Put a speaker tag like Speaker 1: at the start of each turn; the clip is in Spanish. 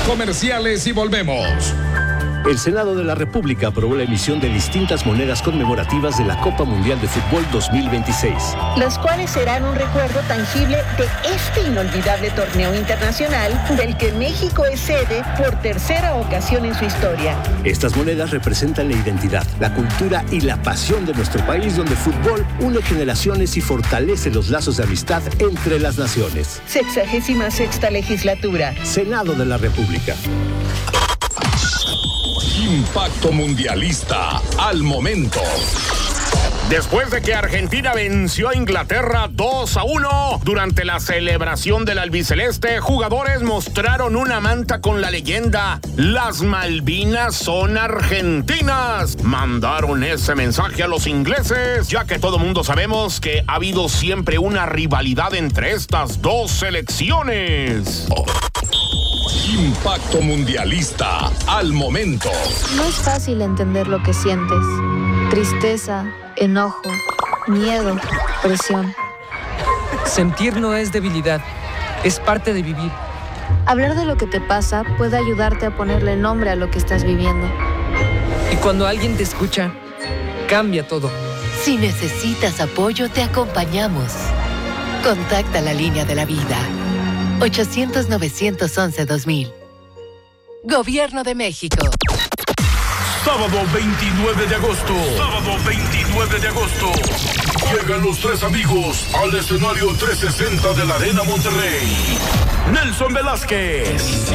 Speaker 1: comerciales y volvemos.
Speaker 2: El Senado de la República aprobó la emisión de distintas monedas conmemorativas de la Copa Mundial de Fútbol 2026.
Speaker 3: Las cuales serán un recuerdo tangible de este inolvidable torneo internacional del que México es sede por tercera ocasión en su historia.
Speaker 2: Estas monedas representan la identidad, la cultura y la pasión de nuestro país, donde el fútbol une generaciones y fortalece los lazos de amistad entre las naciones.
Speaker 3: 66ª legislatura.
Speaker 2: Senado de la República.
Speaker 1: Impacto Mundialista al momento.
Speaker 4: Después de que Argentina venció a Inglaterra 2-1, durante la celebración del albiceleste, jugadores mostraron una manta con la leyenda: "Las Malvinas son argentinas". Mandaron ese mensaje a los ingleses, ya que todo mundo sabemos que ha habido siempre una rivalidad entre estas dos selecciones.
Speaker 1: Impacto Mundialista al momento.
Speaker 5: No es fácil entender lo que sientes. Tristeza, enojo, miedo, presión.
Speaker 6: Sentir no es debilidad, es parte de vivir.
Speaker 5: Hablar de lo que te pasa puede ayudarte a ponerle nombre a lo que estás viviendo.
Speaker 6: Y cuando alguien te escucha, cambia todo.
Speaker 7: Si necesitas apoyo, te acompañamos. Contacta la línea de la vida. 800-911-2000. Gobierno de México.
Speaker 8: Sábado 29 de agosto. Llegan los tres amigos al escenario 360 de la Arena Monterrey. Nelson Velázquez,